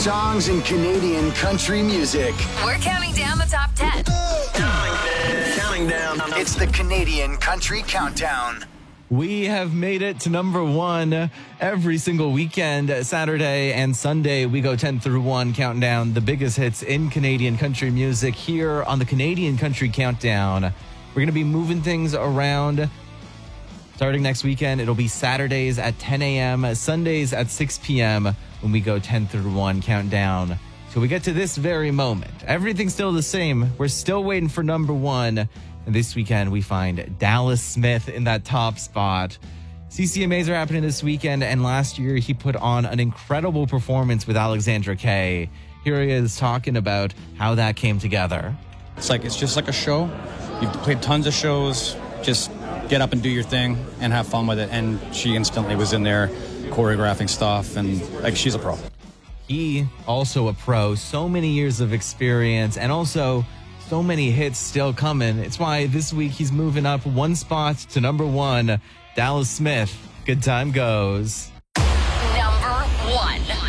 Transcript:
songs in Canadian country music. We're counting down the top 10. Counting down. It's the Canadian Country Countdown. We have made it to number one every single weekend, Saturday and Sunday. We go 10 through 1, counting down the biggest hits in Canadian country music here on the Canadian Country Countdown. We're going to be moving things around. Starting next weekend, it'll be Saturdays at 10 a.m., Sundays at 6 p.m. when we go 10 through 1, counting down. So we get to this very moment. Everything's still the same. We're still waiting for number one. And this weekend, we find Dallas Smith in that top spot. CCMAs are happening this weekend, and last year he put on an incredible performance with Alexandra Kay. Here he is talking about how that came together. It's just like a show. You've played tons of shows. Just get up and do your thing and have fun with it. And she instantly was in there choreographing stuff, and she's a pro. He also a pro, so many years of experience, and also so many hits still coming. It's why this week he's moving up one spot to number one. Dallas Smith, Good Time Goes. Number one.